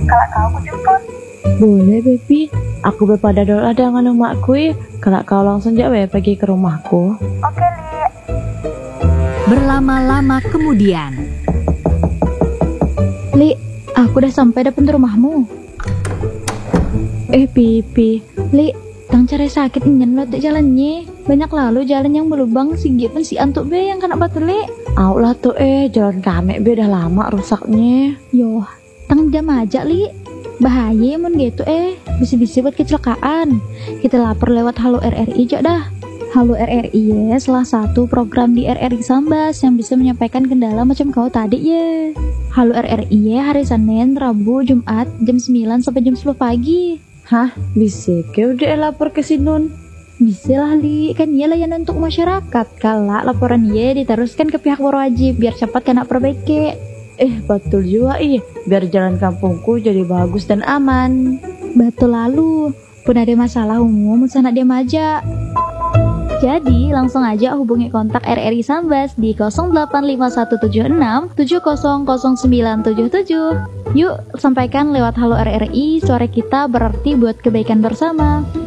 Kalau kau aku jemput. Boleh, Baby. Aku berpada dulu dengan emakku ya. Kalau kau langsung jawa pergi ke rumahku. Oke, Li. Berlama-lama kemudian. Li, aku udah sampai depan rumahmu. Pipi. Li, tang cara sakit ingin lo jalannya. Banyak lalu jalan yang berlubang sigit pun si antuk be yang kena batu Li. Au lah tuh jalan kami be udah lama rusaknya. Yoh, tang jam aja Li. Bahaya mun gitu bisa-bisa buat kecelakaan. Kita lapor lewat Halo RRI aja dah. Halo RRI ya, salah satu program di RRI Sambas yang bisa menyampaikan kendala macam kau tadi ya. Halo RRI ya, hari Senin, Rabu, Jumat jam 9 sampai jam 10 pagi. Hah? Bisa ke udah lapor ke Sinun? Bisa lah Li, kan ia layanan untuk masyarakat. Kalau laporan ia diteruskan ke pihak berwajib biar cepat kena perbaiki. Betul juga biar jalan kampungku jadi bagus dan aman. Betul lalu, pun ada masalah umum sana diam aja. Jadi langsung aja hubungi kontak RRI Sambas di 085176 700977. Yuk sampaikan lewat Halo RRI, suara kita berarti buat kebaikan bersama.